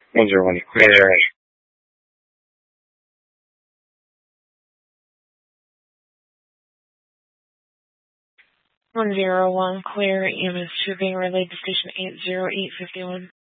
101 clear. 101 clear. EMS 2 being relayed to station 80851.